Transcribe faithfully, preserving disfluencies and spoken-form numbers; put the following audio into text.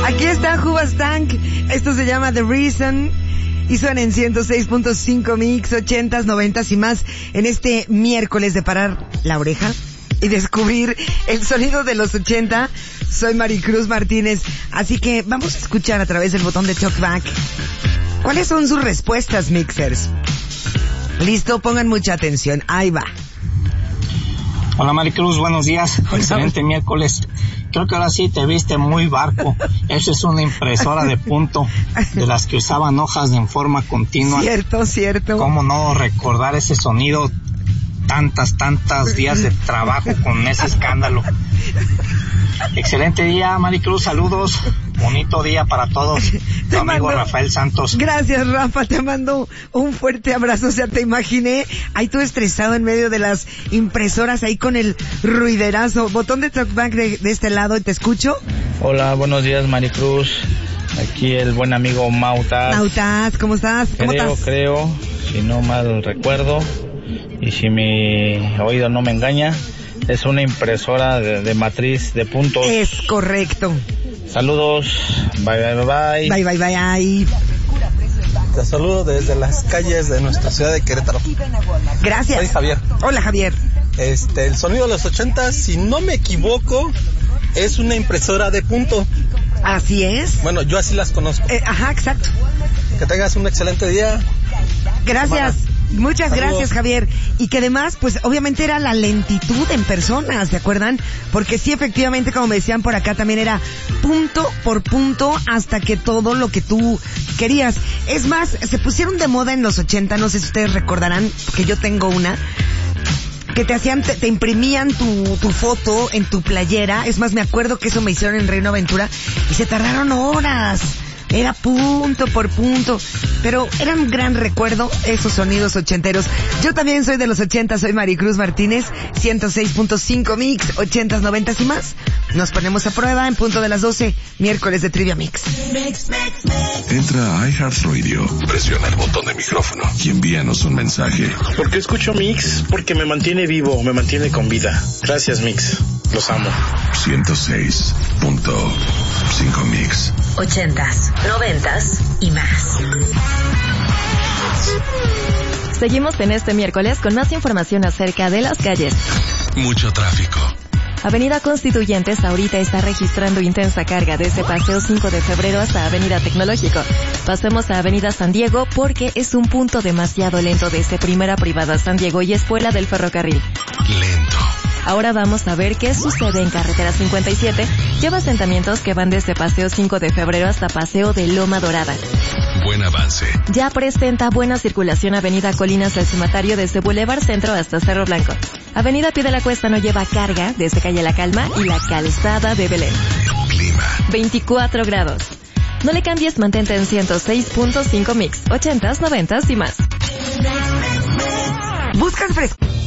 Aquí está Hoobastank. Esto se llama The Reason. Y suena en ciento seis punto cinco Mix, ochentas, noventas y más en este miércoles de parar la oreja y descubrir el sonido de los ochenta. Soy Maricruz Martínez, así que vamos a escuchar a través del botón de Talkback cuáles son sus respuestas, mixers. Listo, pongan mucha atención, ahí va. Hola Maricruz, buenos días, excelente miércoles. Creo que ahora sí te viste muy barco. Esa es una impresora de punto, de las que usaban hojas en forma continua. Cierto, cierto. ¿Cómo no recordar ese sonido? Tantas, tantas días de trabajo con ese escándalo. Excelente día, Maricruz, saludos. Bonito día para todos. Tu amigo mando, Rafael Santos. Gracias, Rafa, te mando un fuerte abrazo. O sea, te imaginé ahí tú estresado en medio de las impresoras, ahí con el ruiderazo. Botón de talkback de, de este lado y te escucho. Hola, buenos días, Maricruz. Aquí el buen amigo Mautas. Mautas, ¿cómo estás? ¿Cómo creo, estás? creo, si no mal recuerdo, y si mi oído no me engaña, es una impresora de, de matriz de puntos. Es correcto. Saludos, bye bye bye bye. Bye bye bye bye. Te saludo desde las calles de nuestra ciudad de Querétaro. Gracias. Soy Javier. Hola, Javier. Este, el sonido de los ochenta, si no me equivoco, es una impresora de punto. Así es. Bueno, yo así las conozco. Eh, ajá, exacto. Que tengas un excelente día. Gracias. Semana. Muchas Saludos. Gracias, Javier. Y que además, pues obviamente era la lentitud en personas, ¿se acuerdan? Porque sí, efectivamente, como me decían por acá, también era punto por punto hasta que todo lo que tú querías. Es más, se pusieron de moda en los ochenta, no sé si ustedes recordarán, porque yo tengo una, que te hacían, te, te imprimían tu, tu foto en tu playera. Es más, me acuerdo que eso me hicieron en Reino Aventura y se tardaron horas. Era punto por punto, pero era un gran recuerdo esos sonidos ochenteros. Yo también soy de los ochenta, soy Maricruz Martínez, ciento seis punto cinco Mix, ochentas, noventas y más. Nos ponemos a prueba en punto de las doce, miércoles de Trivia Mix. Entra a iHeartRadio, presiona el botón de micrófono y envíanos un mensaje. ¿Por qué escucho Mix? Porque me mantiene vivo, me mantiene con vida. Gracias, Mix. Los amo. ciento seis punto cinco Mix. Ochentas, noventas y más. Seguimos en este miércoles con más información acerca de las calles. Mucho tráfico. Avenida Constituyentes ahorita está registrando intensa carga desde Paseo cinco de febrero hasta Avenida Tecnológico. Pasemos a Avenida San Diego porque es un punto demasiado lento desde Primera Privada San Diego y Espuela del Ferrocarril. Lento. Ahora vamos a ver qué sucede en Carretera cincuenta y siete. Lleva asentamientos que van desde Paseo cinco de febrero hasta Paseo de Loma Dorada. Buen avance. Ya presenta buena circulación Avenida Colinas del Cimatario desde Boulevard Centro hasta Cerro Blanco. Avenida Pie de la Cuesta no lleva carga desde Calle La Calma y la Calzada de Belén. Clima. veinticuatro grados. No le cambies, mantente en ciento seis punto cinco Mix, ochentas, noventas y más. ¿Buscas fresco?